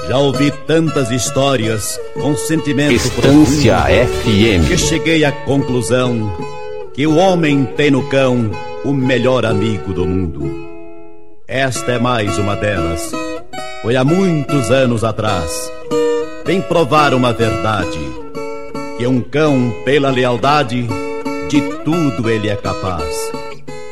Já ouvi tantas histórias com sentimento Estância FM, que cheguei à conclusão que o homem tem no cão o melhor amigo do mundo. Esta é mais uma delas. Foi há muitos anos atrás. Vem provar uma verdade, que um cão, pela lealdade, de tudo ele é capaz.